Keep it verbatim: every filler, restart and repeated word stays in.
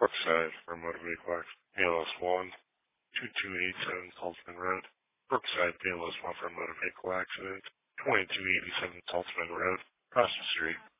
Brookside for a motor vehicle accident. A L S one, two two eight seven Saltzman Road. Brookside, A L S one for a motor vehicle accident. twenty-two eighty-seven Saltzman Road. Across the street.